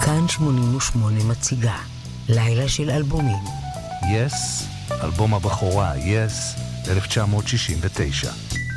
כאן 88 מציגה לילה של אלבומים. יס, אלבום הבכורה, יס, 1969.